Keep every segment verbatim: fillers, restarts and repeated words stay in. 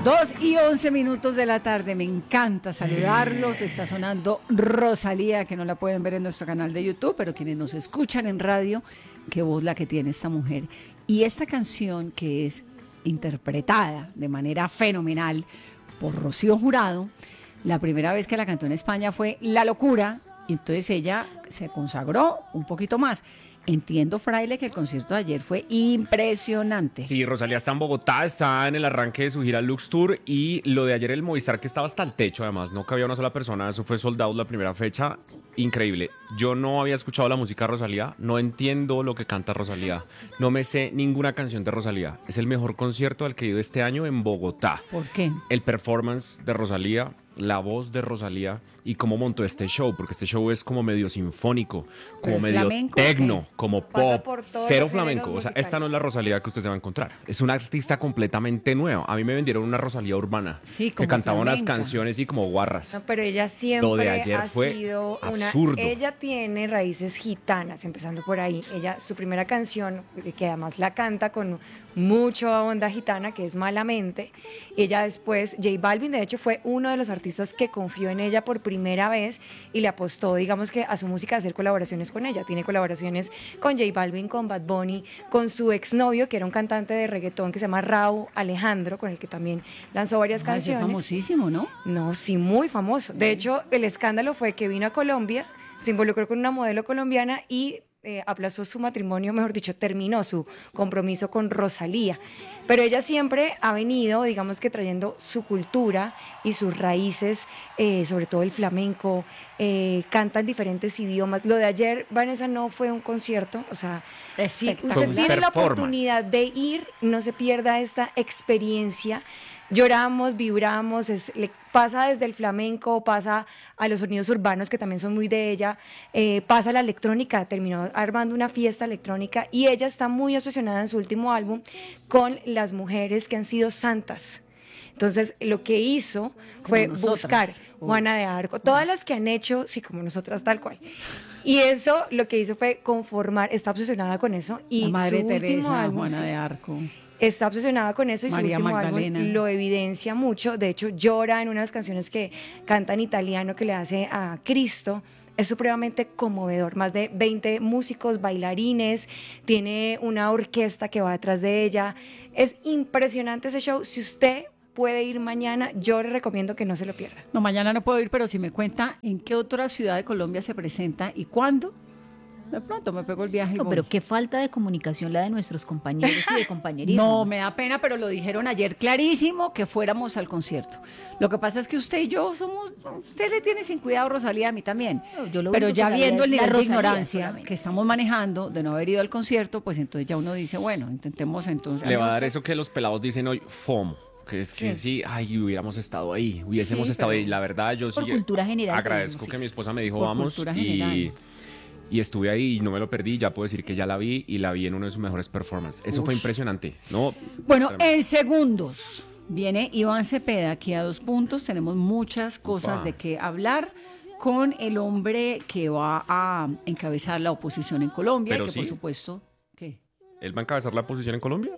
Dos y once minutos de la tarde, me encanta saludarlos. Está sonando Rosalía, que no la pueden ver en nuestro canal de YouTube, pero quienes nos escuchan en radio, qué voz la que tiene esta mujer. Y esta canción, que es interpretada de manera fenomenal por Rocío Jurado, la primera vez que la cantó en España fue La Locura, y entonces ella se consagró un poquito más. Entiendo, Fraile, que el concierto de ayer fue impresionante. Sí, Rosalía está en Bogotá, está en el arranque de su gira Lux Tour, y lo de ayer el Movistar, que estaba hasta el techo, además, no cabía una sola persona, eso fue sold out la primera fecha, increíble. Yo no había escuchado la música de Rosalía, no entiendo lo que canta Rosalía, no me sé ninguna canción de Rosalía. Es el mejor concierto al que he ido este año en Bogotá. ¿Por qué? El performance de Rosalía, la voz de Rosalía y cómo montó este show, porque este show es como medio sinfónico, como medio tecno, como pop, cero flamenco. O sea, esta no es la Rosalía que usted se va a encontrar. Es una artista completamente nueva. A mí me vendieron una Rosalía urbana, sí, que cantaba flamenca. unas canciones y como guarras. No, pero ella siempre Lo de ayer ha fue sido una... absurdo. Ella tiene raíces gitanas, empezando por ahí. Ella, su primera canción, que además la canta con mucha onda gitana, que es Malamente. Ella después, J Balvin, de hecho, fue uno de los artistas que confió en ella por primera vez y le apostó, digamos que a su música, a hacer colaboraciones con ella. Tiene colaboraciones con J Balvin, con Bad Bunny, con su exnovio, que era un cantante de reggaetón que se llama Rauw Alejandro, con el que también lanzó varias Ay, canciones. es famosísimo, ¿no? No, sí, muy famoso. De hecho, el escándalo fue que vino a Colombia, se involucró con una modelo colombiana y eh, aplazó su matrimonio, mejor dicho, terminó su compromiso con Rosalía. Pero ella siempre ha venido, digamos que trayendo su cultura y sus raíces, eh, sobre todo el flamenco, eh, canta en diferentes idiomas. Lo de ayer, Vanessa, no fue un concierto, o sea, si usted tiene la oportunidad de ir, no se pierda esta experiencia. Lloramos, vibramos, es, le pasa desde el flamenco, pasa a los sonidos urbanos que también son muy de ella, eh, pasa a la electrónica, terminó armando una fiesta electrónica y ella está muy obsesionada en su último álbum con las mujeres que han sido santas. Entonces, lo que hizo fue buscar Juana de Arco, todas las que han hecho, sí, como nosotras, tal cual. Y eso, lo que hizo fue conformar, está obsesionada con eso. Y la Madre su Teresa, último álbum, Juana sí, de Arco. está obsesionada con eso y María su último Magdalena. álbum lo evidencia mucho. De hecho, llora en una de las canciones que canta en italiano que le hace a Cristo. Es supremamente conmovedor. Más de veinte músicos, bailarines, tiene una orquesta que va detrás de ella. Es impresionante ese show. Si usted puede ir mañana, yo le recomiendo que no se lo pierda. No, mañana no puedo ir, pero si me cuenta en qué otra ciudad de Colombia se presenta y cuándo, de pronto me pego el viaje y No, voy. pero qué falta de comunicación la de nuestros compañeros y de compañerismo. No, me da pena, pero lo dijeron ayer clarísimo que fuéramos al concierto. Lo que pasa es que usted y yo somos, usted le tiene sin cuidado Rosalía, a mí también. No, yo lo Pero único ya que sabía viendo el es la nivel de Rosalía ignorancia solamente. que estamos manejando de no haber ido al concierto, pues entonces ya uno dice, bueno, intentemos entonces. Le va a dar eso que los pelados dicen hoy, FOMO. Que es que sí, ay, hubiéramos estado ahí, hubiésemos Sí, estado pero ahí. La verdad, yo por sí cultura general agradezco tenemos, que sí. mi esposa me dijo Por vamos cultura y, general. y estuve ahí y no me lo perdí. Ya puedo decir que ya la vi y la vi en uno de sus mejores performances. Eso fue Ush. impresionante, ¿no? Bueno, Tremendo. en segundos viene Iván Cepeda aquí a dos puntos. Tenemos muchas cosas Upa. de qué hablar con el hombre que va a encabezar la oposición en Colombia. Pero y que sí. por supuesto, ¿qué? ¿Él va a encabezar la posición en Colombia?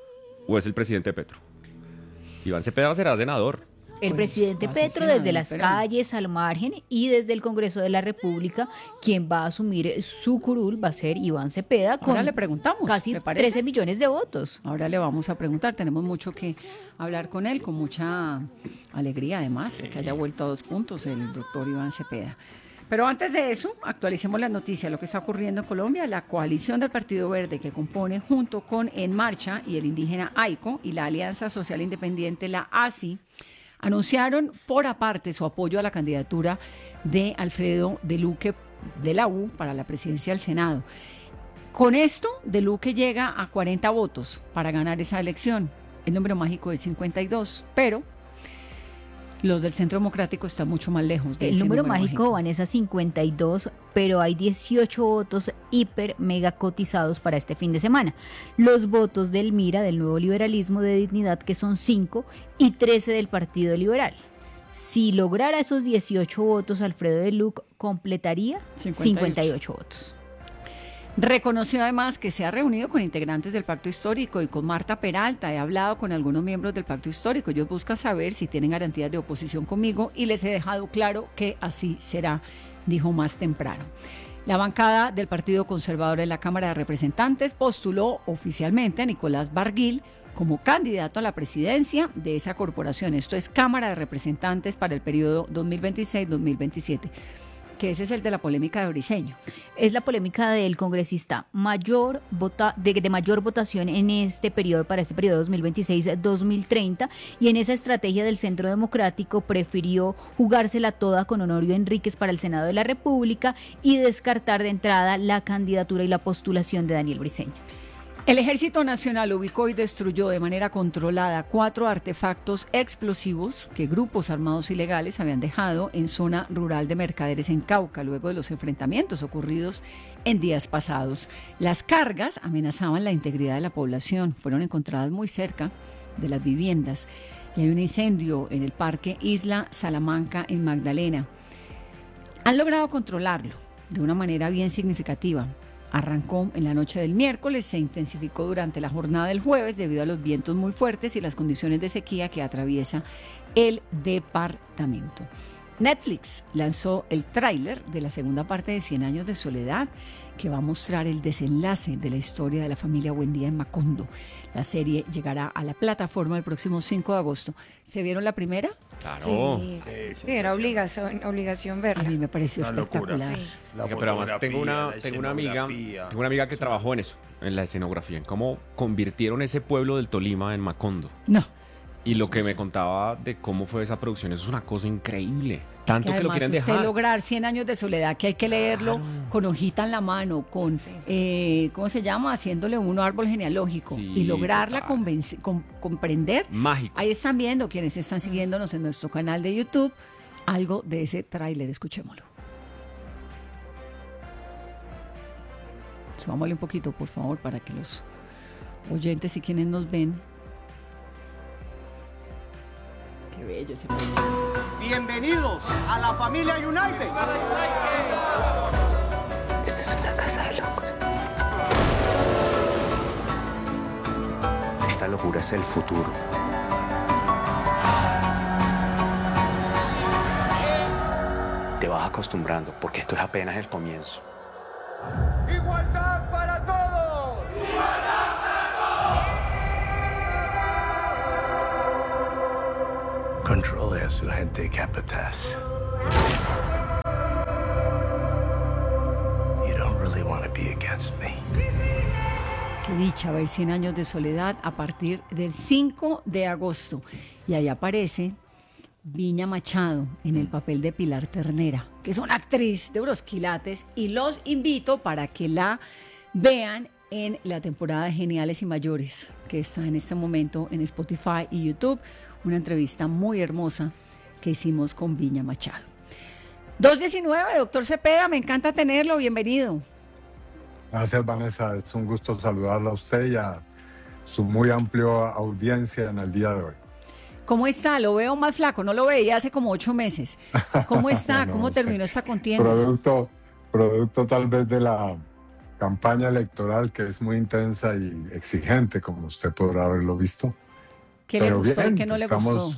¿O es el presidente Petro? Iván Cepeda será senador. El Pues, presidente va a ser Petro desde senador, las pero- calles, al margen y desde el Congreso de la República, quien va a asumir su curul va a ser Iván Cepeda con Ahora le preguntamos, casi ¿le parece? trece millones de votos. Ahora le vamos a preguntar, tenemos mucho que hablar con él, con mucha alegría además, que haya vuelto a dos puntos el doctor Iván Cepeda. Pero antes de eso, actualicemos las noticias, lo que está ocurriendo en Colombia. La coalición del Partido Verde, que compone junto con En Marcha y el indígena AICO y la Alianza Social Independiente, la A S I, anunciaron por aparte su apoyo a la candidatura de Alfredo de Luque de la U para la presidencia del Senado. Con esto, de Luque llega a cuarenta votos para ganar esa elección. El número mágico es cincuenta y dos, pero los del Centro Democrático están mucho más lejos de El ese número mágico, Vanessa, cincuenta y dos, pero hay dieciocho votos hiper mega cotizados para este fin de semana. Los votos del MIRA, del Nuevo Liberalismo de Dignidad, que son cinco, y trece del Partido Liberal. Si lograra esos dieciocho votos, Alfredo de Luque completaría cincuenta y ocho. cincuenta y ocho votos. Reconoció además que se ha reunido con integrantes del Pacto Histórico y con Marta Peralta. He hablado con algunos miembros del Pacto Histórico. Ellos buscan saber si tienen garantías de oposición conmigo y les he dejado claro que así será, dijo más temprano. La bancada del Partido Conservador en la Cámara de Representantes postuló oficialmente a Nicolás Barguil como candidato a la presidencia de esa corporación. Esto es Cámara de Representantes para el periodo dos mil veintiséis dos mil veintisiete. Que ese es el de la polémica de Briceño. Es la polémica del congresista mayor vota, de, de mayor votación en este periodo, para este periodo dos mil veintiséis dos mil treinta, y en esa estrategia del Centro Democrático prefirió jugársela toda con Honorio Enríquez para el Senado de la República y descartar de entrada la candidatura y la postulación de Daniel Briceño. El Ejército Nacional ubicó y destruyó de manera controlada cuatro artefactos explosivos que grupos armados ilegales habían dejado en zona rural de Mercaderes en Cauca, luego de los enfrentamientos ocurridos en días pasados. Las cargas amenazaban la integridad de la población, fueron encontradas muy cerca de las viviendas y hay un incendio en el Parque Isla Salamanca en Magdalena. Han logrado controlarlo de una manera bien significativa. Arrancó en la noche del miércoles, se intensificó durante la jornada del jueves debido a los vientos muy fuertes y las condiciones de sequía que atraviesa el departamento. Netflix lanzó el tráiler de la segunda parte de Cien años de soledad, que va a mostrar el desenlace de la historia de la familia Buendía en Macondo. La serie llegará a la plataforma el próximo cinco de agosto. ¿Se vieron la primera? Claro. Sí, sí, era obligación, obligación verla. A mí me pareció Una locura. espectacular. Sí. La Oiga, pero además tengo una, fotografía, tengo la una amiga, escenografía. tengo una amiga que trabajó en eso, en la escenografía, en cómo convirtieron ese pueblo del Tolima en Macondo. No. Y lo que me contaba de cómo fue esa producción, eso es una cosa increíble. Tanto Es que, lo además, quieren usted dejar. lograr Cien años de soledad, que hay que leerlo con hojita en la mano, con, eh, ¿cómo se llama? Haciéndole uno árbol genealógico Sí, y lograrla total. convenci- com- comprender. Mágico. Ahí están viendo, quienes están siguiéndonos en nuestro canal de YouTube, algo de ese tráiler. Escuchémoslo. Subámosle un poquito, por favor, para que los oyentes y quienes nos ven. Qué bello ese país. Bienvenidos a la familia United. Esto es una casa de locos. Esta locura es el futuro. Te vas acostumbrando porque esto es apenas el comienzo. ¡Igualdad para todos! ¡Igualdad para todos! Controle a su gente, Capataz. You don't really want to be against me. Qué dicha ver Cien años de soledad a partir del cinco de agosto. Y ahí aparece Viña Machado en el papel de Pilar Ternera, que es una actriz de unos quilates, y los invito para que la vean en la temporada de Geniales y Mayores, que está en este momento en Spotify y YouTube. Una entrevista muy hermosa que hicimos con Viña Machado. dos diecinueve, doctor Cepeda, me encanta tenerlo, bienvenido. Gracias, Vanessa. Es un gusto saludarla a usted y a su muy amplia audiencia en el día de hoy. ¿Cómo está? Lo veo más flaco, no lo veía hace como ocho meses. ¿Cómo está? Bueno, ¿Cómo no sé. terminó esta contienda? Producto, producto tal vez de la campaña electoral, que es muy intensa y exigente, como usted podrá haberlo visto. ¿Qué le Pero gustó y bien, qué no le estamos- gustó?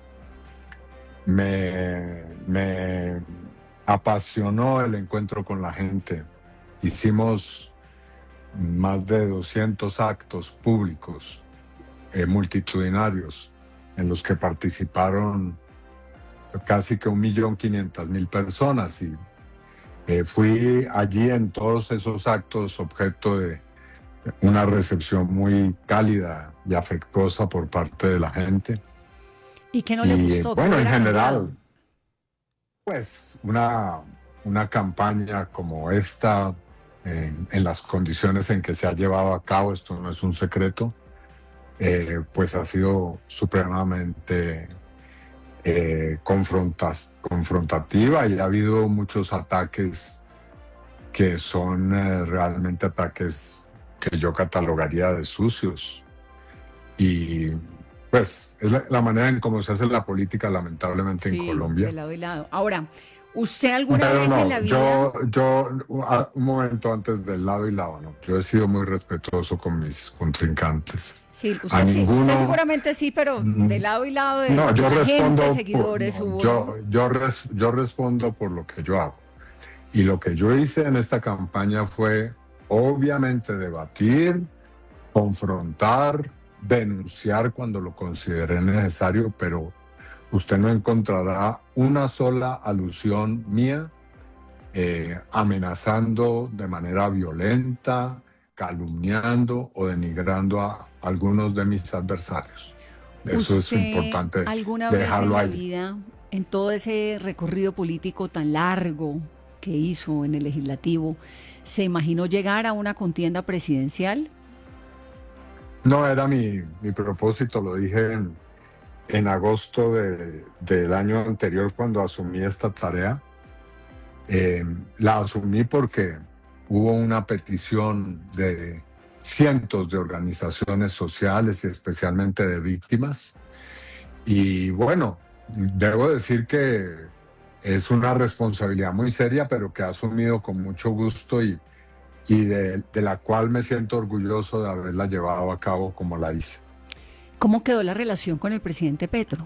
Me, me apasionó el encuentro con la gente. Hicimos más de doscientos actos públicos, eh, multitudinarios, en los que participaron casi que un millón quinientas mil personas. Y eh, fui allí en todos esos actos objeto de una recepción muy cálida y afectuosa por parte de la gente. ¿Y qué no le Y, gustó? ¿Qué bueno, en hubiera general, cambiado? pues una, una campaña como esta, en, en las condiciones en que se ha llevado a cabo, esto no es un secreto, eh, pues ha sido supremamente eh, confrontas- confrontativa y ha habido muchos ataques que son eh, realmente ataques que yo catalogaría de sucios. Y pues es la, la manera en cómo se hace la política, lamentablemente, Sí, en Colombia. de lado y lado. Ahora, ¿Usted alguna Pero vez no, en la vida? yo, yo, a- un momento antes del lado y lado, no. Yo he sido muy respetuoso con mis contrincantes. Sí, A usted, sí, ninguno. usted seguramente sí, pero Mm, de lado y lado de No, yo la respondo. gente, por- seguidores no, hubo. yo, yo, res- yo respondo por lo que yo hago. Y lo que yo hice en esta campaña fue, obviamente, debatir, confrontar, denunciar cuando lo consideré necesario, pero usted no encontrará una sola alusión mía eh, amenazando de manera violenta, calumniando o denigrando a algunos de mis adversarios. Eso es ¿Usted importante alguna vez en dejarlo la ahí. vida, en todo ese recorrido político tan largo que hizo en el legislativo, se imaginó llegar a una contienda presidencial? No era mi, mi propósito, lo dije en, en agosto de- del año anterior cuando asumí esta tarea. Eh, la asumí porque hubo una petición de cientos de organizaciones sociales y especialmente de víctimas. Y bueno, debo decir que es una responsabilidad muy seria, pero que he asumido con mucho gusto y, y de, de la cual me siento orgulloso de haberla llevado a cabo como la hice. ¿Cómo quedó la relación con el presidente Petro?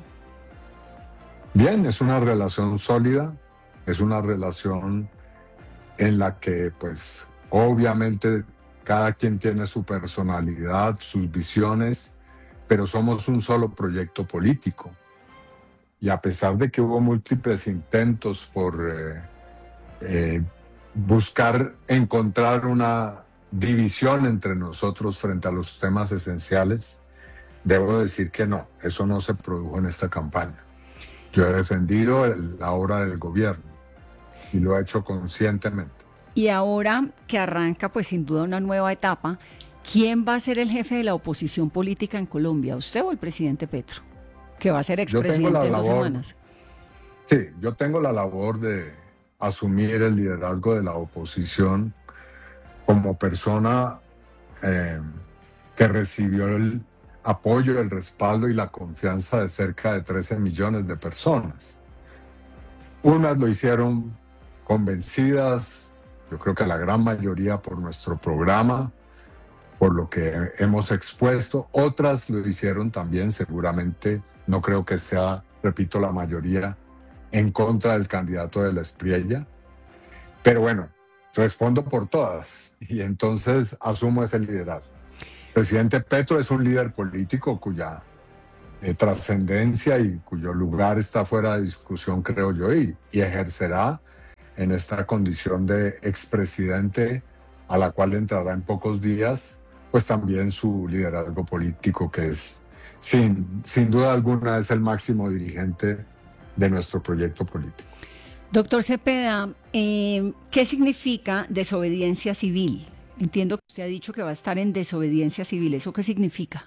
Bien, es una relación sólida, es una relación en la que pues obviamente cada quien tiene su personalidad, sus visiones, pero somos un solo proyecto político. Y a pesar de que hubo múltiples intentos por eh, eh, buscar encontrar una división entre nosotros frente a los temas esenciales, debo decir que no, eso no se produjo en esta campaña. Yo he defendido el- la obra del gobierno y lo he hecho conscientemente. Y ahora que arranca, pues sin duda, una nueva etapa, ¿quién va a ser el jefe de la oposición política en Colombia? ¿Usted o el presidente Petro? Que va a ser Yo tengo expresidente la en dos labor- semanas. Sí, yo tengo la labor de asumir el liderazgo de la oposición como persona eh, que recibió el apoyo, el respaldo y la confianza de cerca de trece millones de personas. Unas lo hicieron convencidas, yo creo que la gran mayoría por nuestro programa, por lo que hemos expuesto. Otras lo hicieron también, seguramente, no creo que sea, repito, la mayoría, en contra del candidato de la Espriella. Pero bueno, respondo por todas y entonces asumo ese liderazgo. El presidente Petro es un líder político cuya eh, trascendencia y cuyo lugar está fuera de discusión, creo yo, y, y ejercerá en esta condición de expresidente a la cual entrará en pocos días, pues también su liderazgo político, que es, sin, sin duda alguna, es el máximo dirigente de nuestro proyecto político. Doctor Cepeda, eh, ¿qué significa desobediencia civil? Entiendo que usted ha dicho que va a estar en desobediencia civil. ¿Eso qué significa?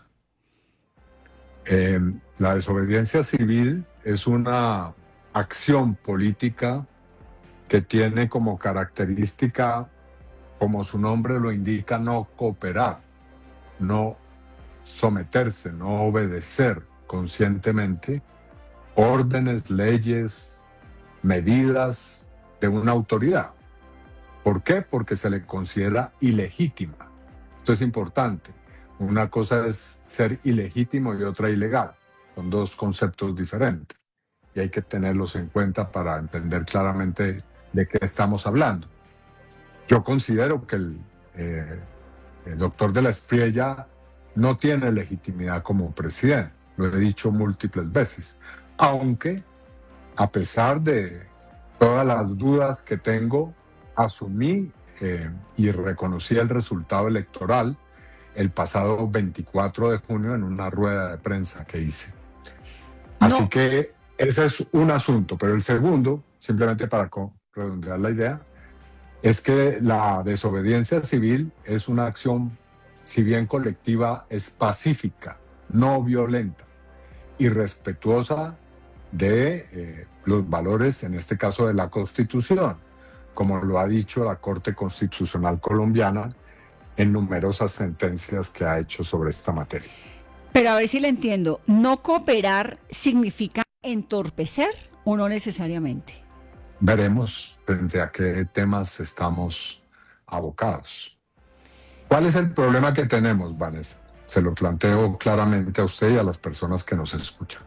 Eh, la desobediencia civil es una acción política que tiene como característica, como su nombre lo indica, no cooperar, no someterse, no obedecer conscientemente órdenes, leyes, medidas de una autoridad. ¿Por qué? Porque se le considera ilegítima. Esto es importante. Una cosa es ser ilegítimo y otra ilegal. Son dos conceptos diferentes y hay que tenerlos en cuenta para entender claramente de qué estamos hablando. Yo considero que el, eh, el doctor de la Espriella no tiene legitimidad como presidente. Lo he dicho múltiples veces. Aunque, a pesar de todas las dudas que tengo, asumí eh, y reconocí el resultado electoral el pasado veinticuatro de junio en una rueda de prensa que hice. Así No. que ese es un asunto, pero el segundo, simplemente para redondear la idea, es que la desobediencia civil es una acción, si bien colectiva, es pacífica, no violenta y respetuosa de eh, los valores, en este caso de la Constitución, como lo ha dicho la Corte Constitucional colombiana en numerosas sentencias que ha hecho sobre esta materia. Pero a ver si le entiendo. ¿No cooperar significa entorpecer o no necesariamente? veremos frente a qué temas estamos abocados. ¿Cuál es el problema que tenemos, Vanessa? Se lo planteo claramente a usted y a las personas que nos escuchan.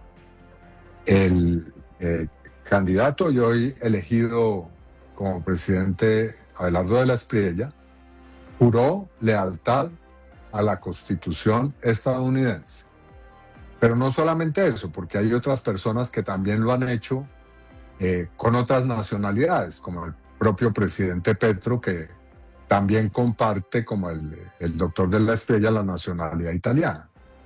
El eh, candidato y hoy elegido como presidente, Abelardo de la Espriella, juró lealtad a la Constitución estadounidense. Pero no solamente eso, porque hay otras personas que también lo han hecho eh, con otras nacionalidades, como el propio presidente Petro, que también comparte, como el, el doctor de la Espriella, la nacionalidad italiana.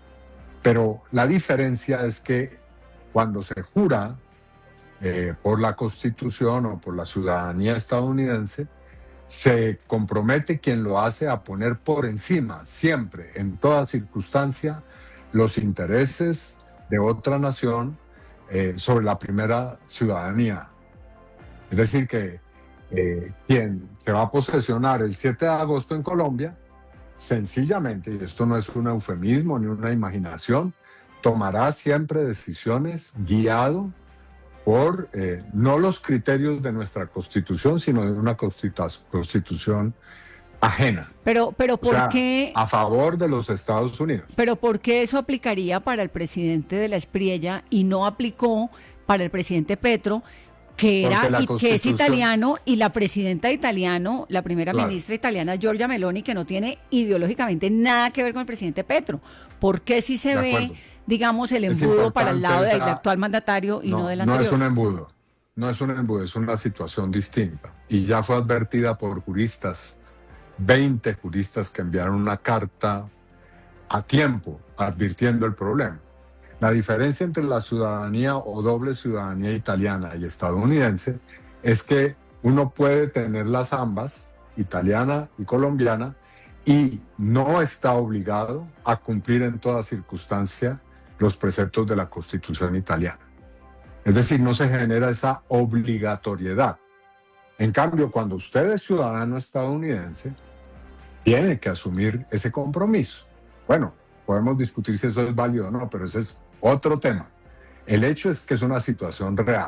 Pero la diferencia es que cuando se jura eh, por la Constitución o por la ciudadanía estadounidense, se compromete quien lo hace a poner por encima, siempre, en toda circunstancia, los intereses de otra nación eh, sobre la primera ciudadanía. Es decir, que eh, quien se va a posesionar el siete de agosto en Colombia, sencillamente, y esto no es un eufemismo ni una imaginación, tomará siempre decisiones guiado por eh, no los criterios de nuestra Constitución, sino de una Constitución ajena. Pero, pero ¿por o sea, qué? A favor de los Estados Unidos. Pero ¿por qué eso aplicaría para el presidente de la Espriella y no aplicó para el presidente Petro, que era y que es italiano, y la presidenta italiano, la primera claro. ministra italiana Giorgia Meloni, que no tiene ideológicamente nada que ver con el presidente Petro? ¿Por qué si se ve, digamos, el embudo para el lado del actual mandatario y no, no del anterior? No es un embudo, no es un embudo, es una situación distinta. Y ya fue advertida por juristas, veinte juristas que enviaron una carta a tiempo advirtiendo el problema. La diferencia entre la ciudadanía o doble ciudadanía italiana y estadounidense es que uno puede tenerlas ambas, italiana y colombiana, y no está obligado a cumplir en toda circunstancia los preceptos de la Constitución italiana. Es decir, no se genera esa obligatoriedad. En cambio, cuando usted es ciudadano estadounidense, tiene que asumir ese compromiso. Bueno, podemos discutir si eso es válido o no, pero ese es otro tema. El hecho es que es una situación real.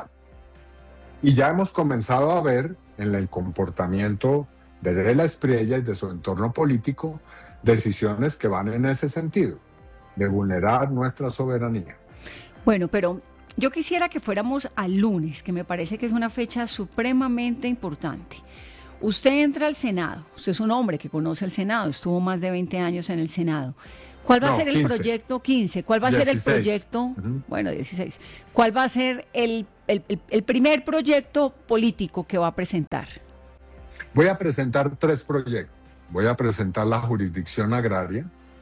Y ya hemos comenzado a ver en el comportamiento de De la Espriella y de su entorno político decisiones que van en ese sentido, de vulnerar nuestra soberanía. Bueno, pero yo quisiera que fuéramos al lunes, que me parece que es una fecha supremamente importante. Usted entra al Senado, usted es un hombre que conoce el Senado, estuvo más de veinte años en el Senado. ¿Cuál va no, a ser el quince. Proyecto quince? ¿Cuál va a dieciséis. Ser el proyecto? Uh-huh. Bueno, dieciséis. ¿Cuál va a ser el, el, el, el primer proyecto político que va a presentar? Voy a presentar tres proyectos. Voy a presentar la jurisdicción agraria,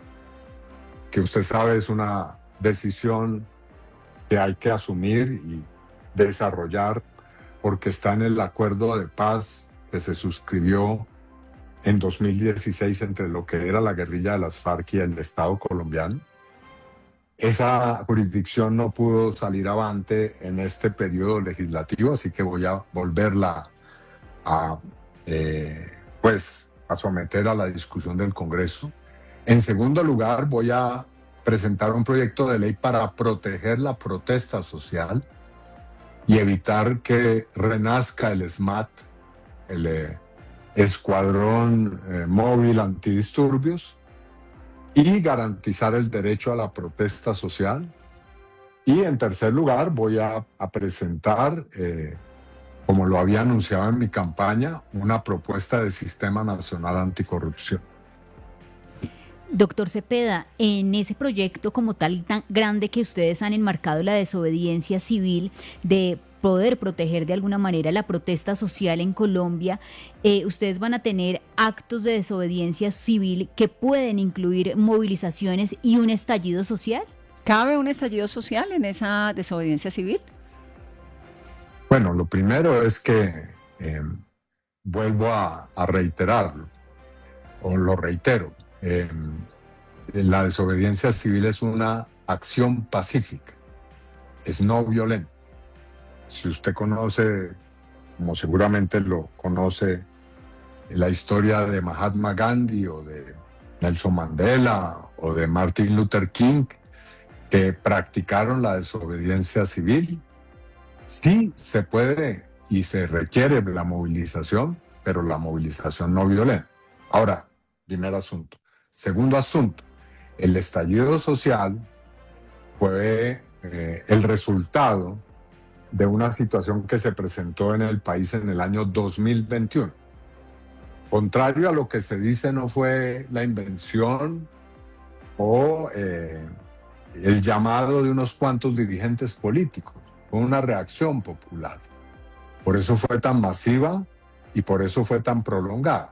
que usted sabe es una decisión que hay que asumir y desarrollar porque está en el acuerdo de paz que se suscribió en dos mil dieciséis entre lo que era la guerrilla de las FARC y el Estado colombiano. Esa jurisdicción no pudo salir avante en este periodo legislativo, así que voy a volverla a, eh, pues, a someter a la discusión del Congreso. En segundo lugar, voy a presentar un proyecto de ley para proteger la protesta social y evitar que renazca el SMAT, el eh, Escuadrón eh, Móvil Antidisturbios, y garantizar el derecho a la protesta social. Y en tercer lugar, voy a, a presentar, eh, como lo había anunciado en mi campaña, una propuesta de Sistema Nacional Anticorrupción. Doctor Cepeda, en ese proyecto como tal tan grande que ustedes han enmarcado la desobediencia civil, de poder proteger de alguna manera la protesta social en Colombia, eh, ustedes van a tener actos de desobediencia civil que pueden incluir movilizaciones y un estallido social. ¿Cabe un estallido social en esa desobediencia civil? Bueno, lo primero es que eh, vuelvo a, a reiterarlo, o lo reitero. Eh, la desobediencia civil es una acción pacífica, es no violenta. Si usted conoce, como seguramente lo conoce, la historia de Mahatma Gandhi o de Nelson Mandela o de Martin Luther King, que practicaron la desobediencia civil, sí se puede y se requiere la movilización, pero la movilización no violenta. Ahora, primer asunto. Segundo asunto, el estallido social fue eh, el resultado de una situación que se presentó en el país en el año dos mil veintiuno. Contrario a lo que se dice, no fue la invención o eh, el llamado de unos cuantos dirigentes políticos, fue una reacción popular. Por eso fue tan masiva y por eso fue tan prolongada.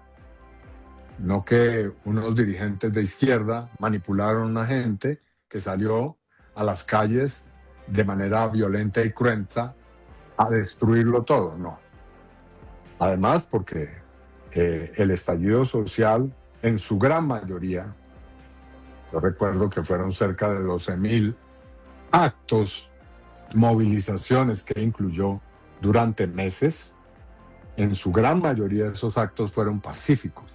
No que unos dirigentes de izquierda manipularon a una gente que salió a las calles de manera violenta y cruenta a destruirlo todo, no. Además, porque eh, el estallido social, en su gran mayoría, yo recuerdo que fueron cerca de doce mil actos, movilizaciones que incluyó durante meses, en su gran mayoría de esos actos fueron pacíficos.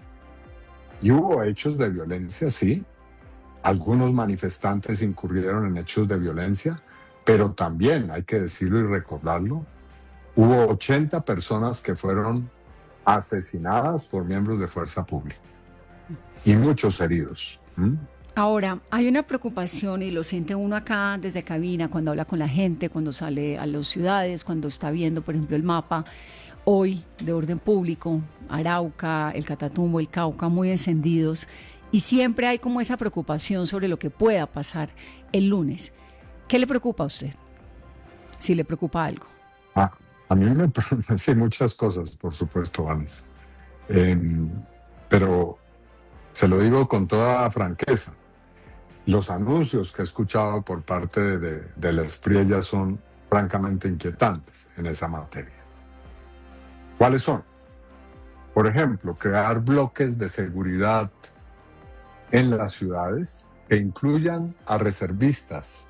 Y hubo hechos de violencia, sí. Algunos manifestantes incurrieron en hechos de violencia, pero también, hay que decirlo y recordarlo, hubo ochenta personas que fueron asesinadas por miembros de fuerza pública y muchos heridos. ¿Mm? Ahora, hay una preocupación y lo siente uno acá desde cabina, cuando habla con la gente, cuando sale a las ciudades, cuando está viendo, por ejemplo, el mapa hoy de orden público, Arauca, el Catatumbo, el Cauca, muy encendidos, y siempre hay como esa preocupación sobre lo que pueda pasar el lunes. ¿Qué le preocupa a usted? Si le preocupa algo. Ah, a mí me preocupan sí, muchas cosas, por supuesto, Vanessa. Eh, pero se lo digo con toda franqueza. Los anuncios que he escuchado por parte de, de la Espriella son francamente inquietantes en esa materia. ¿Cuáles son? Por ejemplo, crear bloques de seguridad en las ciudades que incluyan a reservistas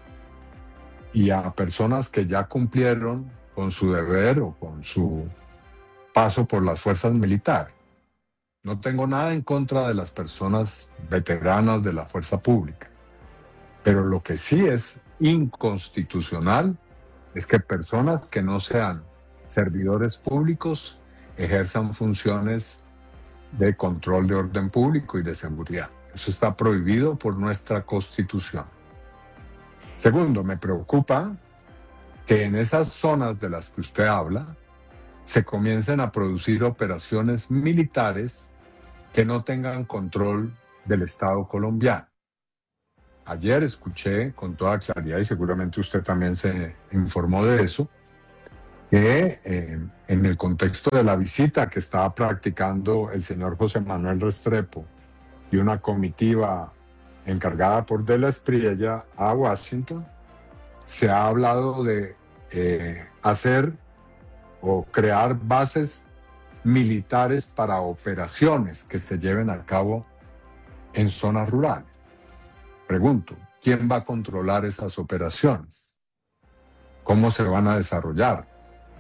y a personas que ya cumplieron con su deber o con su paso por las fuerzas militares. No tengo nada en contra de las personas veteranas de la fuerza pública, pero lo que sí es inconstitucional es que personas que no sean servidores públicos ejerzan funciones de control de orden público y de seguridad. Eso está prohibido por nuestra Constitución. Segundo, me preocupa que en esas zonas de las que usted habla se comiencen a producir operaciones militares que no tengan control del Estado colombiano. Ayer escuché con toda claridad, y seguramente usted también se informó de eso, que eh, en el contexto de la visita que estaba practicando el señor José Manuel Restrepo y una comitiva encargada por De la Espriella a Washington, se ha hablado de eh, hacer o crear bases militares para operaciones que se lleven a cabo en zonas rurales. Pregunto, ¿quién va a controlar esas operaciones? ¿Cómo se van a desarrollar?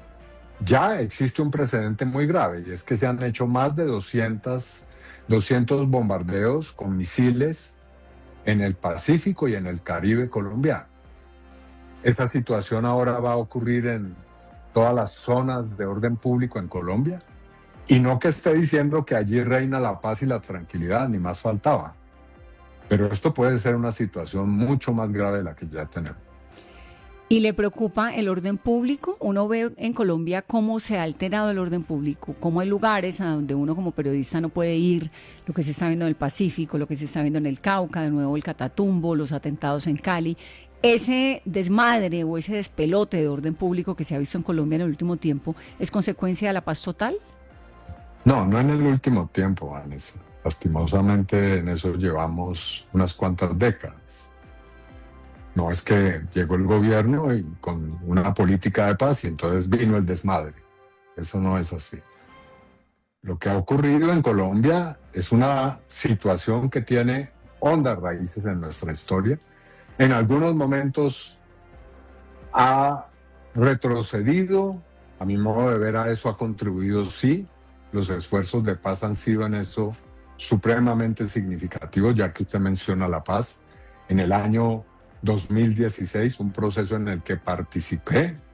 Ya existe un precedente muy grave y es que se han hecho más de doscientos, doscientos bombardeos con misiles en el Pacífico y en el Caribe colombiano. Esa situación ahora va a ocurrir en todas las zonas de orden público en Colombia. Y no que esté diciendo que allí reina la paz y la tranquilidad, ni más faltaba. Pero esto puede ser una situación mucho más grave de la que ya tenemos. ¿Y le preocupa el orden público? Uno ve en Colombia cómo se ha alterado el orden público, cómo hay lugares a donde uno como periodista no puede ir, lo que se está viendo en el Pacífico, lo que se está viendo en el Cauca, de nuevo el Catatumbo, los atentados en Cali. Ese desmadre o ese despelote de orden público que se ha visto en Colombia en el último tiempo, ¿es consecuencia de la paz total? No, no en el último tiempo, Vanessa. Lastimosamente en eso llevamos unas cuantas décadas. No es que llegó el gobierno y con una política de paz y entonces vino el desmadre. Eso no es así. Lo que ha ocurrido en Colombia es una situación que tiene hondas raíces en nuestra historia. En algunos momentos ha retrocedido. A mi modo de ver, a eso ha contribuido, sí. Los esfuerzos de paz han sido en eso supremamente significativos, ya que usted menciona la paz. En el año dos mil dieciséis, un proceso en el que participé,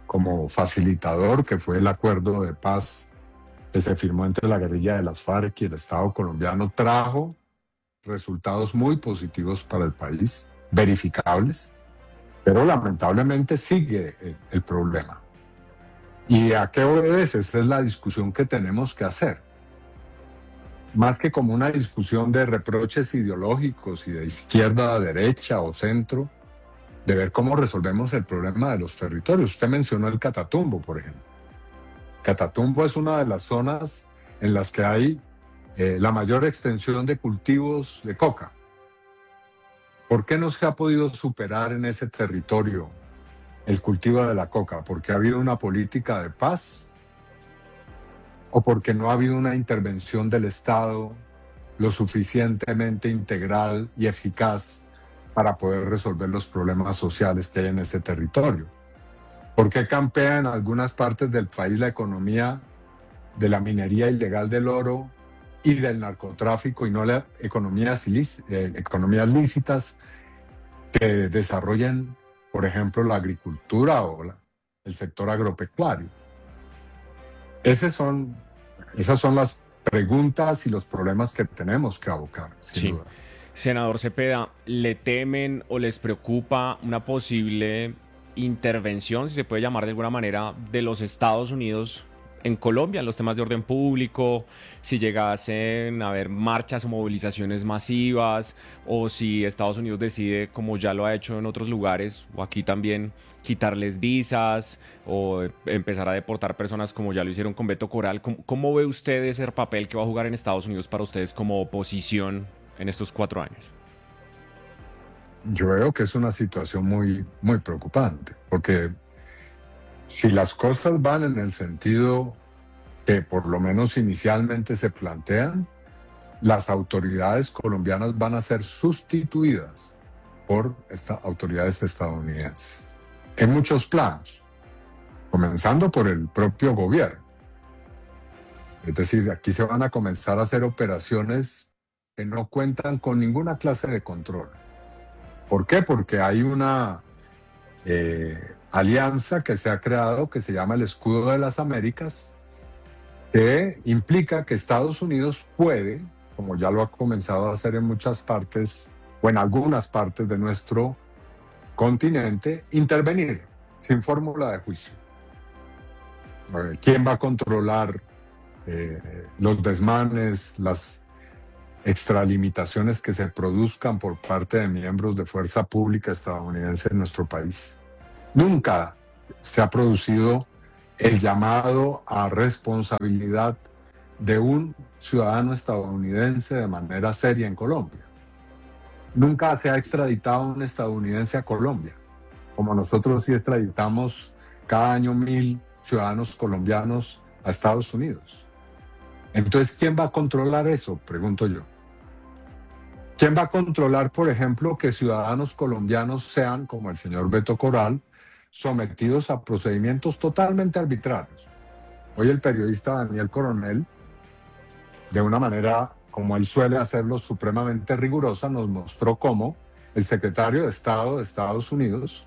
como facilitador, que fue el acuerdo de paz que se firmó entre la guerrilla de las FARC y el Estado colombiano, trajo resultados muy positivos para el país, verificables, pero lamentablemente sigue el, el problema. ¿Y a qué obedece? Esa es la discusión que tenemos que hacer. Más que como una discusión de reproches ideológicos y de izquierda a derecha o centro, de ver cómo resolvemos el problema de los territorios. Usted mencionó el Catatumbo, por ejemplo. Catatumbo es una de las zonas en las que hay eh, la mayor extensión de cultivos de coca. ¿Por qué no se ha podido superar en ese territorio el cultivo de la coca? ¿Porque ha habido una política de paz? ¿O porque no ha habido una intervención del Estado lo suficientemente integral y eficaz para poder resolver los problemas sociales que hay en ese territorio? ¿Por qué campea en algunas partes del país la economía de la minería ilegal del oro y del narcotráfico y no las economías, eh, economías lícitas que desarrollan, por ejemplo, la agricultura o la, el sector agropecuario? Esas son, esas son las preguntas y los problemas que tenemos que abocar, sin Sí. duda. Senador Cepeda, ¿le temen o les preocupa una posible intervención, si se puede llamar de alguna manera, de los Estados Unidos en Colombia, en los temas de orden público, si llegasen a haber marchas o movilizaciones masivas, o si Estados Unidos decide, como ya lo ha hecho en otros lugares, o aquí también, quitarles visas o empezar a deportar personas como ya lo hicieron con Beto Coral? ¿Cómo, cómo ve usted ese papel que va a jugar en Estados Unidos para ustedes como oposición en estos cuatro años? Yo veo que es una situación muy, muy preocupante, porque si las cosas van en el sentido que por lo menos inicialmente se plantean, las autoridades colombianas van a ser sustituidas por estas autoridades estadounidenses en muchos planos, comenzando por el propio gobierno. Es decir, aquí se van a comenzar a hacer operaciones que no cuentan con ninguna clase de control. ¿Por qué? Porque hay una eh, alianza que se ha creado que se llama el Escudo de las Américas, que implica que Estados Unidos puede, como ya lo ha comenzado a hacer en muchas partes o en algunas partes de nuestro continente, intervenir sin fórmula de juicio. ¿Quién va a controlar eh, los desmanes, las extralimitaciones que se produzcan por parte de miembros de fuerza pública estadounidense en nuestro país? Nunca se ha producido el llamado a responsabilidad de un ciudadano estadounidense de manera seria en Colombia. Nunca se ha extraditado un estadounidense a Colombia, como nosotros sí extraditamos cada año mil ciudadanos colombianos a Estados Unidos. Entonces, ¿quién va a controlar eso? Pregunto yo. ¿Quién va a controlar, por ejemplo, que ciudadanos colombianos sean, como el señor Beto Coral, sometidos a procedimientos totalmente arbitrarios? Hoy el periodista Daniel Coronel, de una manera como él suele hacerlo, supremamente rigurosa, nos mostró cómo el secretario de Estado de Estados Unidos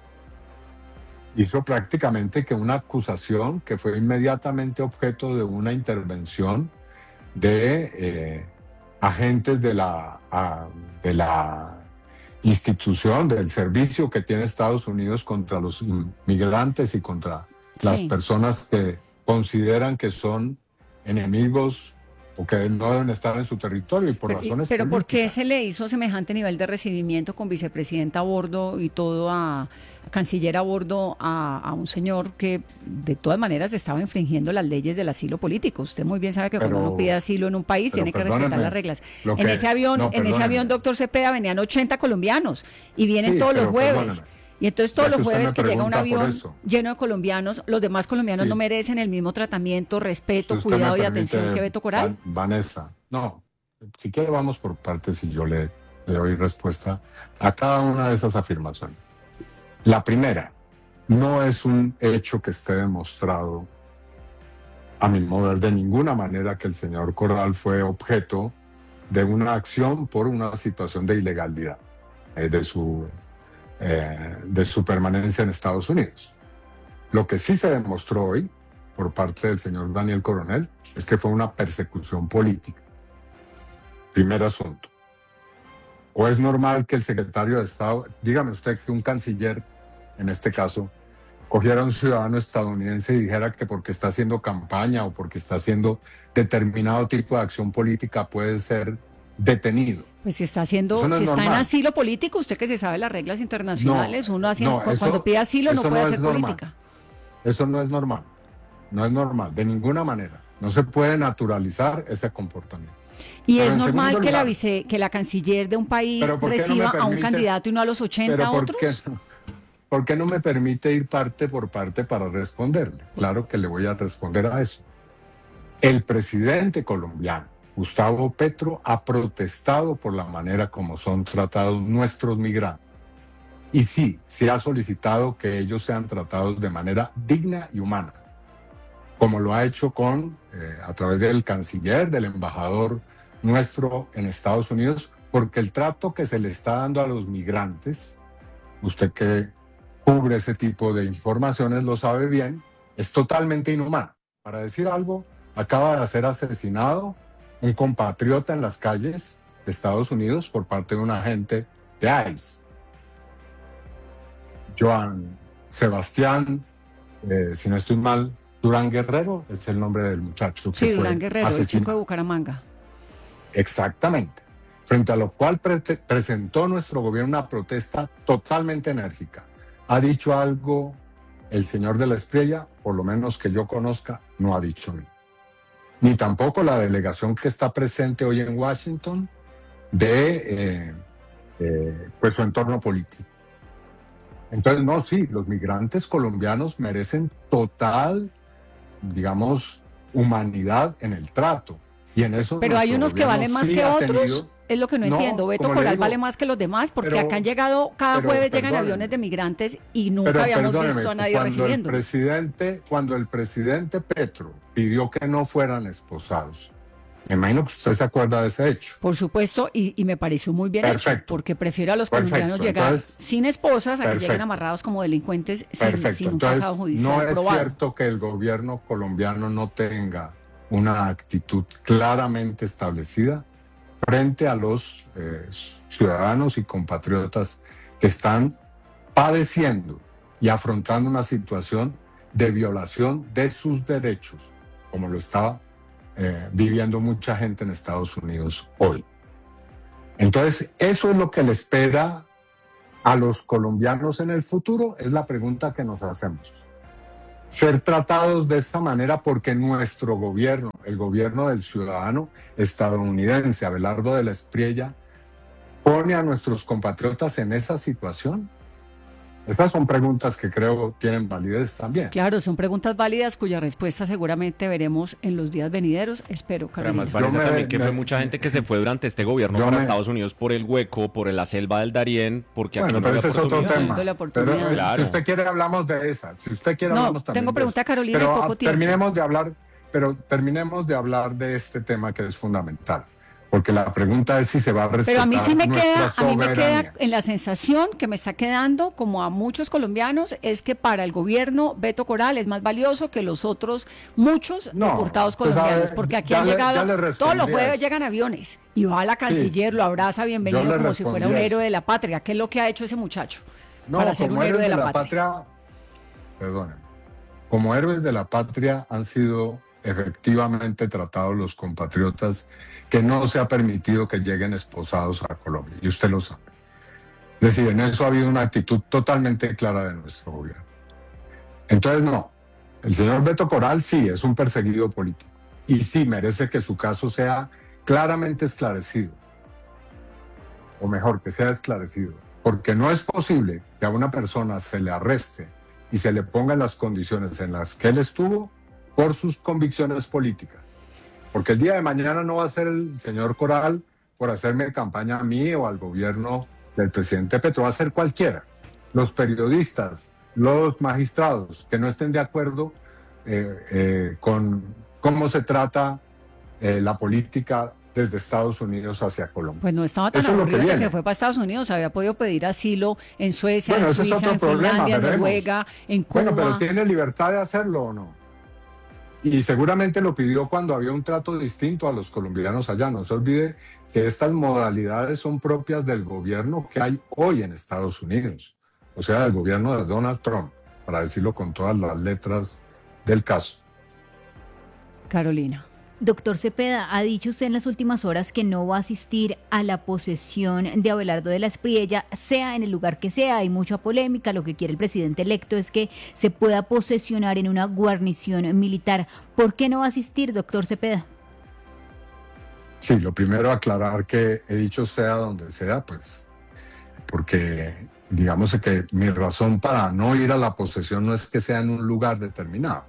hizo prácticamente que una acusación que fue inmediatamente objeto de una intervención de eh, agentes de la, a, de la institución, del servicio que tiene Estados Unidos contra los inmigrantes y contra sí. las personas que consideran que son enemigos o que no deben estar en su territorio y por pero, razones Pero políticas. ¿por qué se le hizo semejante nivel de recibimiento con vicepresidenta a bordo y todo a, a canciller a bordo a, a un señor que de todas maneras estaba infringiendo las leyes del asilo político? Usted muy bien sabe que pero, cuando uno pide asilo en un país tiene que respetar las reglas. En que, ese avión, no, en ese avión, doctor Cepeda, venían ochenta colombianos y vienen sí, todos los jueves. Perdóname. Y entonces todos los jueves que llega un avión lleno de colombianos, los demás colombianos sí. no merecen el mismo tratamiento, respeto, si cuidado y atención que Beto Coral. Vanessa, no, si quiere vamos por partes y yo le, le doy respuesta a cada una de esas afirmaciones. La primera, no es un hecho que esté demostrado, a mi modo de ver, de ninguna manera que el señor Coral fue objeto de una acción por una situación de ilegalidad eh, de su... Eh, de su permanencia en Estados Unidos. Lo que sí se demostró hoy por parte del señor Daniel Coronel es que fue una persecución política. Primer asunto. ¿O es normal que el secretario de Estado, dígame usted que un canciller, en este caso, cogiera a un ciudadano estadounidense y dijera que porque está haciendo campaña o porque está haciendo determinado tipo de acción política puede ser detenido? Pues si está haciendo, Eso no si es está en normal. asilo político, usted que se sabe las reglas internacionales, No, uno haciendo, no, eso- cuando pide asilo no eso puede no hacer es normal. política. Eso no es normal. No es normal, de ninguna manera. No se puede naturalizar ese comportamiento. Y Pero es en normal segundo que la lugar- vice, que la canciller de un país Pero ¿por qué no me reciba a un permite- candidato y no a los ochenta Pero ¿por otros. qué, ¿por qué no me permite ir parte por parte para responderle? Claro que le voy a responder a eso. El presidente colombiano, Gustavo Petro, ha protestado por la manera como son tratados nuestros migrantes. Y sí, se ha solicitado que ellos sean tratados de manera digna y humana, como lo ha hecho con, eh, a través del canciller, del embajador nuestro en Estados Unidos, porque el trato que se le está dando a los migrantes, usted que cubre ese tipo de informaciones lo sabe bien, es totalmente inhumano. Para decir algo, acaba de ser asesinado un compatriota en las calles de Estados Unidos por parte de un agente de ICE. Joan Sebastián, eh, si no estoy mal, Durán Guerrero es el nombre del muchacho que Sí, fue Durán Guerrero, el asesinado. chico de Bucaramanga. Exactamente. Frente a lo cual pre presentó nuestro gobierno una protesta totalmente enérgica. ¿Ha dicho algo el señor de la Espriella? Por lo menos que yo conozca, no ha dicho ni. Ni tampoco la delegación que está presente hoy en Washington de eh, eh, pues su entorno político. Entonces, no, sí, los migrantes colombianos merecen total, digamos, humanidad en el trato. Y en eso Pero hay nuestro unos que gobierno valen más sí que ha otros. tenido- Es lo que no, No, entiendo. Beto como le Coral digo, vale más que los demás, porque pero- acá han llegado, cada pero jueves llegan perdóneme. aviones de migrantes y nunca Pero habíamos perdóneme, visto a nadie cuando recibiendo. El presidente, cuando el presidente Petro pidió que no fueran esposados, me imagino que usted se acuerda de ese hecho. Por supuesto, y, y me pareció muy bien hecho, Perfecto. porque prefiero a los Perfecto, colombianos llegar entonces- sin esposas a que lleguen Perfecto. amarrados como delincuentes sin, Perfecto. sin un Entonces, pasado judicial no es probado. cierto que el gobierno colombiano no tenga una actitud claramente establecida frente a los eh, ciudadanos y compatriotas que están padeciendo y afrontando una situación de violación de sus derechos, como lo está eh, viviendo mucha gente en Estados Unidos hoy. Entonces, eso es lo que le espera a los colombianos en el futuro, es la pregunta que nos hacemos. Ser tratados de esta manera porque nuestro gobierno, el gobierno del ciudadano estadounidense, Abelardo de la Espriella, pone a nuestros compatriotas en esa situación. Esas son preguntas que creo tienen validez también. Claro, son preguntas válidas cuya respuesta seguramente veremos en los días venideros. Espero, Pero Carolina. además parece Yo me- también que me- fue mucha gente que se fue durante este gobierno Yo para me- Estados Unidos por el hueco, por la selva del Darién, porque aquí Bueno, no pero había ese es otro oportunidad. tema. Dando la oportunidad. Pero, eh, Claro. Si usted quiere hablamos de esa. Si usted quiere No, hablamos también tengo de pregunta, eso. Carolina, y Pero poco ah, tiempo. terminemos de hablar, pero terminemos de hablar de este tema que es fundamental, porque la pregunta es si se va a respetar Pero a mí sí me nuestra queda, a mí me soberanía. queda en la sensación que me está quedando, como a muchos colombianos, es que para el gobierno Beto Coral es más valioso que los otros muchos No, diputados pues, a colombianos, ver, porque aquí ya han le- llegado, ya le todos respondí los a jueves eso. llegan aviones y va la canciller, lo abraza, bienvenido, Yo le como si fuera un respondí a héroe eso. de la patria. ¿Qué es lo que ha hecho ese muchacho No, para ser un como héroe héroes de la, patria? Perdónenme. Como héroes de la patria han sido efectivamente tratados los compatriotas que no se ha permitido que lleguen esposados a Colombia, y usted lo sabe. Es decir, en eso ha habido una actitud totalmente clara de nuestro gobierno. Entonces, no, el señor Beto Coral sí es un perseguido político y sí merece que su caso sea claramente esclarecido, o mejor, que sea esclarecido, porque no es posible que a una persona se le arreste y se le ponga en las condiciones en las que él estuvo por sus convicciones políticas. Porque el día de mañana no va a ser el señor Coral por hacerme campaña a mí o al gobierno del presidente Petro, va a ser cualquiera. Los periodistas, los magistrados que no estén de acuerdo eh, eh, con cómo se trata eh, la política desde Estados Unidos hacia Colombia. Pues no estaba tan Eso es lo que aburrido que, viene. que fue para Estados Unidos, había podido pedir asilo en Suecia, Bueno, en ese es Suiza, otro en problema, Finlandia, en veremos. Noruega, en Cuba. Bueno, pero tiene libertad de hacerlo o no. Y seguramente lo pidió cuando había un trato distinto a los colombianos allá. No se olvide que estas modalidades son propias del gobierno que hay hoy en Estados Unidos. O sea, del gobierno de Donald Trump, para decirlo con todas las letras del caso. Carolina. Doctor Cepeda, ha dicho usted en las últimas horas que no va a asistir a la posesión de Abelardo de la Espriella, sea en el lugar que sea. Hay mucha polémica. Lo que quiere el presidente electo es que se pueda posesionar en una guarnición militar. ¿Por qué no va a asistir, doctor Cepeda? Sí, lo primero aclarar que he dicho sea donde sea, pues, porque digamos que mi razón para no ir a la posesión no es que sea en un lugar determinado.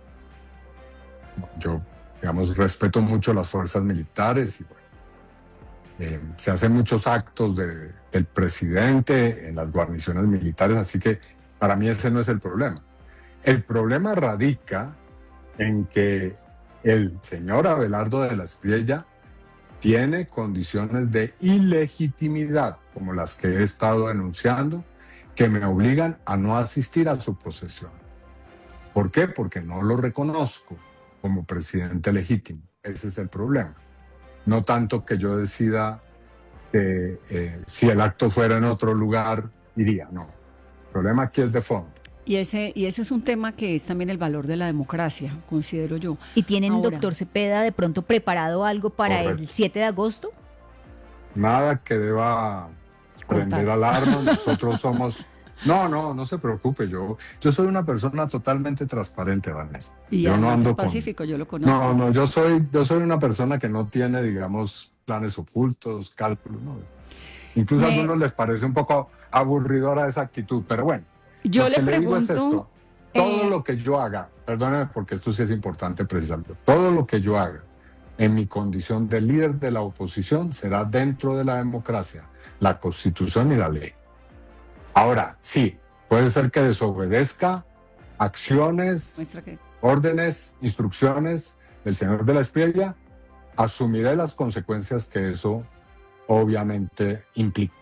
Yo, digamos, respeto mucho las fuerzas militares y bueno, eh, se hacen muchos actos de, del presidente en las guarniciones militares, así que para mí ese no es el problema. El problema radica en que el señor Abelardo de la Espriella tiene condiciones de ilegitimidad, como las que he estado denunciando, que me obligan a no asistir a su posesión. ¿Por qué? Porque no lo reconozco como presidente legítimo. Ese es el problema. No tanto que yo decida que eh, si el acto fuera en otro lugar, iría. No. El problema aquí es de fondo. Y ese, y ese es un tema que es también el valor de la democracia, considero yo. ¿Y tienen, Ahora, doctor Cepeda, de pronto preparado algo para Correcto. el siete de agosto? Nada que deba prender alarma. Nosotros somos... No, no, no se preocupe. Yo, yo soy una persona totalmente transparente, Vanessa. Y yo no además ando es con... pacífico, yo lo conozco. No, no, yo soy, yo soy una persona que no tiene, digamos, planes ocultos, cálculos, ¿no? Incluso Me- a algunos les parece un poco aburridora esa actitud, pero bueno. Yo lo le que le digo es pregunto, esto, todo eh, lo que yo haga, perdóneme porque esto sí es importante precisarlo, todo lo que yo haga en mi condición de líder de la oposición será dentro de la democracia, la Constitución y la ley. Ahora, sí, puede ser que desobedezca acciones, muestra que órdenes, instrucciones del señor de la Espriella, asumiré las consecuencias que eso obviamente implica.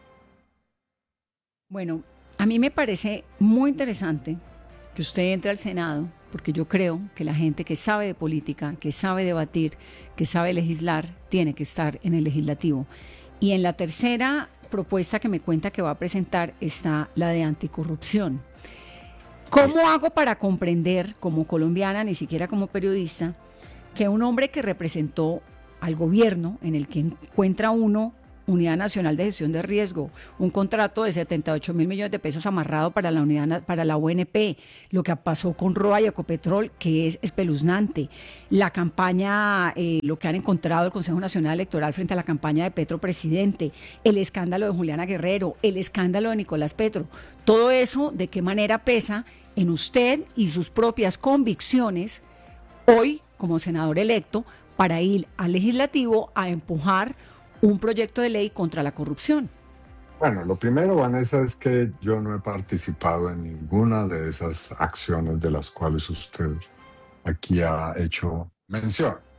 Bueno, a mí me parece muy interesante que usted entre al Senado, porque yo creo que la gente que sabe de política, que sabe debatir, que sabe legislar, tiene que estar en el legislativo. Y en la tercera propuesta que me cuenta que va a presentar está la de anticorrupción. ¿Cómo hago para comprender, como colombiana, ni siquiera como periodista, que un hombre que representó al gobierno, en el que encuentra uno Unidad Nacional de Gestión de Riesgo, un contrato de setenta y ocho mil millones de pesos amarrado para la unidad na- para la O N P, lo que pasó con Roa y Ecopetrol, que es espeluznante, la campaña, eh, lo que han encontrado el Consejo Nacional Electoral frente a la campaña de Petro Presidente, el escándalo de Juliana Guerrero, el escándalo de Nicolás Petro, todo eso, ¿de qué manera pesa en usted y sus propias convicciones hoy como senador electo para ir al legislativo a empujar un proyecto de ley contra la corrupción? Bueno, lo primero, Vanessa, es que yo no he participado en ninguna de esas acciones de las cuales usted aquí ha hecho mención.